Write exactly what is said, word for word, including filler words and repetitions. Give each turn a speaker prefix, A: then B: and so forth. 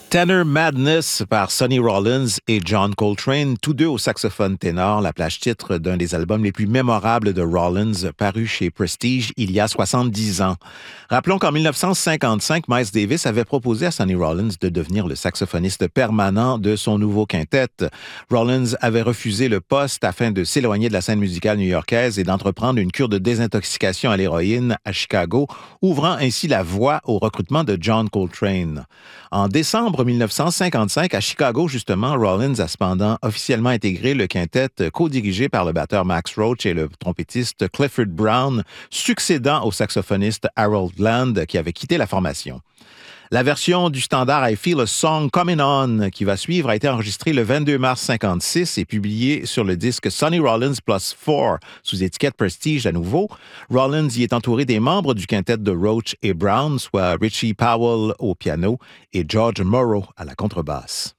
A: Tenor Madness par Sonny Rollins et John Coltrane, tous deux au saxophone ténor, la plage titre d'un des albums les plus mémorables de Rollins, paru chez Prestige il y a soixante-dix ans. Rappelons qu'en dix-neuf cent cinquante-cinq, Miles Davis avait proposé à Sonny Rollins de devenir le saxophoniste permanent de son nouveau quintet. Rollins avait refusé le poste afin de s'éloigner de la scène musicale new-yorkaise et d'entreprendre une cure de désintoxication à l'héroïne à Chicago, ouvrant ainsi la voie au recrutement de John Coltrane. En décembre dix-neuf cent cinquante-cinq, à Chicago, justement, Rollins a cependant officiellement intégré le quintet co-dirigé par le batteur Max Roach et le trompettiste Clifford Brown, succédant au saxophoniste Harold Land qui avait quitté la formation. La version du standard I Feel a Song Coming On qui va suivre a été enregistrée le vingt-deux mars cinquante-six et publiée sur le disque Sonny Rollins Plus Four sous étiquette Prestige à nouveau. Rollins y est entouré des membres du quintet de Roach et Brown, soit Richie Powell au piano et George Morrow à la contrebasse.